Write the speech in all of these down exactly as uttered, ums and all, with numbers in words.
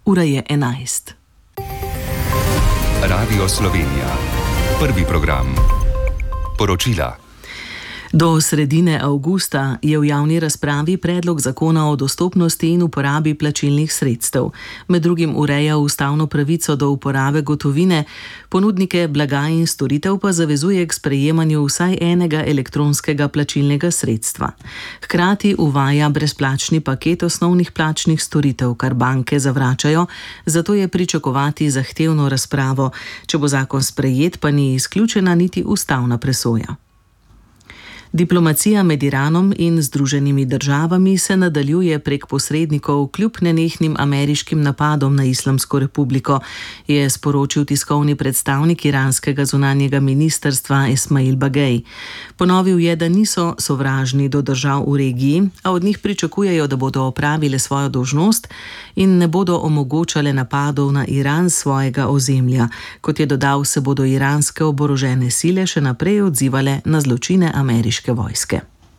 Ura je enajst. Radio Slovenija. Prvi program. Poročila. Do sredine avgusta je v javni razpravi predlog zakona o dostopnosti in uporabi plačilnih sredstev. Med drugim ureja ustavno pravico do uporabe gotovine, ponudnike blaga in storitev pa zavezuje k sprejemanju vsaj enega elektronskega plačilnega sredstva. Hkrati uvaja brezplačni paket osnovnih plačnih storitev, kar banke zavračajo, zato je pričakovati zahtevno razpravo. Če bo zakon sprejet, pa ni izključena niti ustavna presoja. Diplomacija med Iranom in Združenimi državami se nadaljuje prek posrednikov kljub nenehnim ameriškim napadom na Islamsko republiko, je sporočil tiskovni predstavnik iranskega zunanjega ministrstva Esmail Bagej. Ponovil je, da niso sovražni do držav v regiji, a od njih pričakujejo, da bodo opravile svojo dolžnost in ne bodo omogočale napadov na Iran svojega ozemlja. Kot je dodal, se bodo iranske oborožene sile še naprej odzivale na zločine ameriške vojske.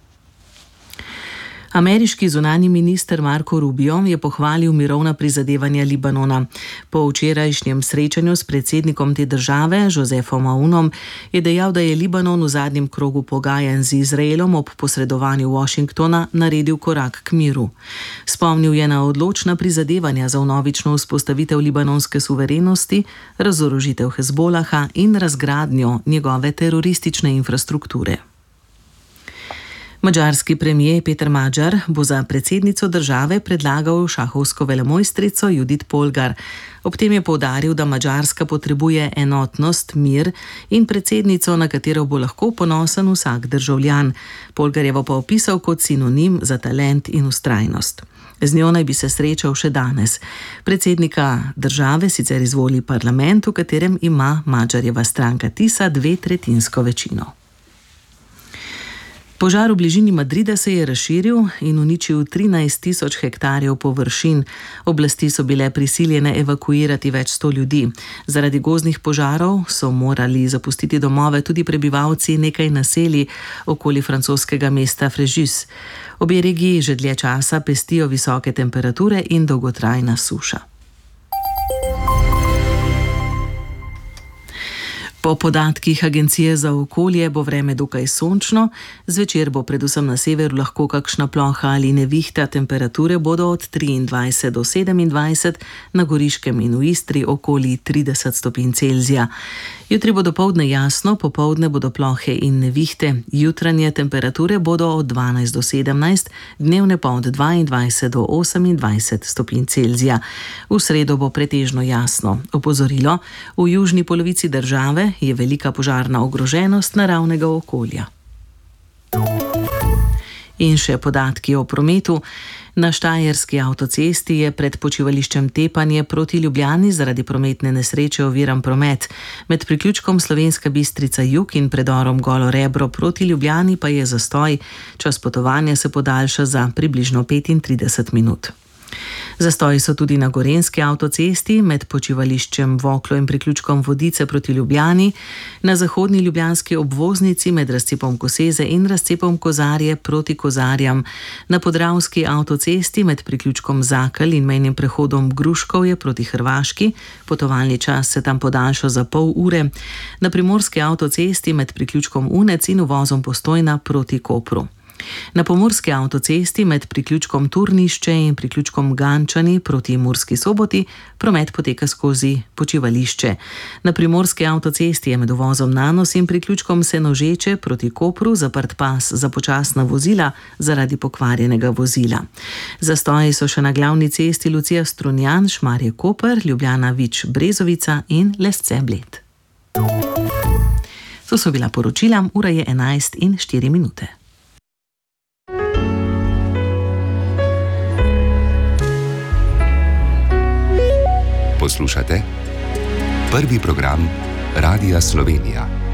Ameriški zunanji minister Marco Rubio je pohvalil mirovna prizadevanja Libanona. Po včerajšnjem srečanju s predsednikom te države, Josefom Aunom, je dejal, da je Libanon v zadnjem krogu pogajanj z Izraelom ob posredovanju Washingtona naredil korak k miru. Spomnil je na odločna prizadevanja za vnovično vzpostavitev libanonske suverenosti, razorožitev Hezbolaha in razgradnjo njegove teroristične infrastrukture. Madžarski premier Peter Magyar bo za predsednico države predlagal šahovsko velemojstrico Judith Polgar. Ob tem je poudaril, da Madžarska potrebuje enotnost, mir in predsednico, na katero bo lahko ponosen vsak državljan. Polgarjevo pa opisal kot sinonim za talent in vztrajnost. Z njo naj bi se srečal še danes. Predsednika države sicer izvoli parlament, v katerem ima Magyarjeva stranka Tisa dve tretjinsko večino. Požar v bližini Madrida se je razširil in uničil trinajst tisoč hektarjev površin. Oblasti so bile prisiljene evakuirati več sto ljudi. Zaradi gozdnih požarov so morali zapustiti domove tudi prebivalci nekaj naselij okoli francoskega mesta Fréjus. Obe regiji že dlje časa pestijo visoke temperature in dolgotrajna suša. Po podatkih Agencije za okolje bo vreme dokaj sončno, zvečer bo predvsem na severu lahko kakšna ploha ali nevihta, temperature bodo od triindvajset do sedemindvajset, na Goriškem in v Istri okoli trideset stopinj Celzija. Jutri bo dopoldne jasno, popoldne bodo plohe in nevihte, jutranje temperature bodo od dvanajst do sedemnajst, dnevne pa od dvaindvajset do osemindvajset stopinj Celzija. V sredo bo pretežno jasno. Opozorilo, v južni polovici države je velika požarna ogroženost naravnega okolja. In še podatki o prometu. Na Štajerski avtocesti je pred počivališčem Tepanje proti Ljubljani zaradi prometne nesreče oviran promet. Med priključkom Slovenska Bistrica jug in predorom Golo Rebro proti Ljubljani pa je zastoj. Čas potovanja se podaljša za približno petintrideset minut. Zastoji so tudi na Gorenjski avtocesti med počivališčem Voklo in priključkom Vodice proti Ljubljani, na zahodni ljubljanski obvoznici med razcepom Koseze in razcepom Kozarje proti Kozarjam, na Podravski avtocesti med priključkom Zakelj in mejnim prehodom Gruškovje proti Hrvaški, potovalni čas se tam podaljša za pol ure, na Primorski avtocesti med priključkom Unec in uvozom Postojna proti Kopru. Na Pomurski avtocesti med priključkom Turnišče in priključkom Gančani proti Murski Soboti promet poteka skozi počivališče. Na Primorski avtocesti je med uvozom Nanos in priključkom Senožeče proti Kopru zaprt pas za počasna vozila zaradi pokvarjenega vozila. Zastoji so še na glavni cesti Lucija Strunjan, Šmarje Koper, Ljubljana Vič Brezovica in Lesce Bled. To so bila poročila, ura je enajst in štiri minute. Poslušate prvi program Radia Slovenija.